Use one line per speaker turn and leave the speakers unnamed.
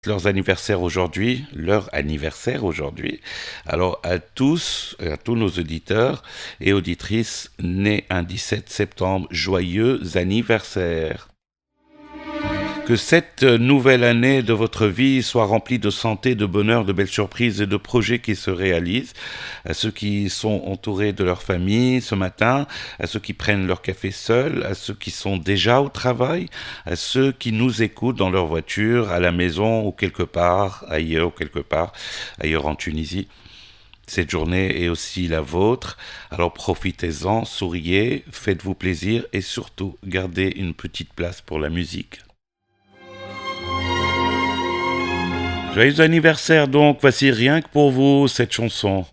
leur anniversaire aujourd'hui. Alors à tous, à tous nos auditeurs et auditrices nés un 17 septembre, joyeux anniversaire. Que cette nouvelle année de votre vie soit remplie de santé, de bonheur, de belles surprises et de projets qui se réalisent. À ceux qui sont entourés de leur famille ce matin, à ceux qui prennent leur café seuls, à ceux qui sont déjà au travail, à ceux qui nous écoutent dans leur voiture, à la maison ou quelque part ailleurs en Tunisie. Cette journée est aussi la vôtre, alors profitez-en, souriez, faites-vous plaisir et surtout gardez une petite place pour la musique. Joyeux anniversaire donc, voici rien que pour vous cette chanson.